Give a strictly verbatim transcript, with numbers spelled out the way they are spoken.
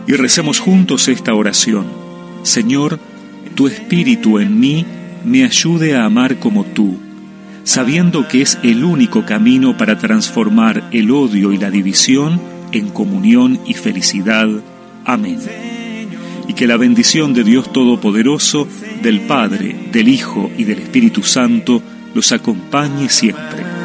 Y recemos juntos esta oración. Señor, tu Espíritu en mí me ayude a amar como tú, sabiendo que es el único camino para transformar el odio y la división en comunión y felicidad. Amén. Y que la bendición de Dios Todopoderoso, del Padre, del Hijo y del Espíritu Santo los acompañe siempre.